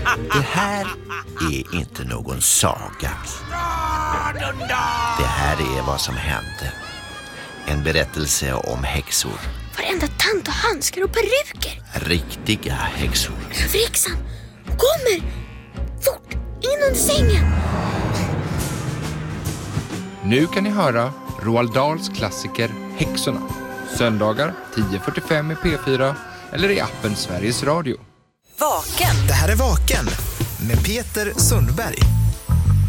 Det här är inte någon saga. Det här är vad som hände. En berättelse om häxor. Varenda tant och handskar och peruker. Riktiga häxor. Överhäxan kommer! Fort, in under sängen! Nu kan ni höra Roald Dahls klassiker Häxorna. Söndagar 10:45 i P4 eller i appen Sveriges Radio. Vaken. Det här är Vaken med Peter Sundberg.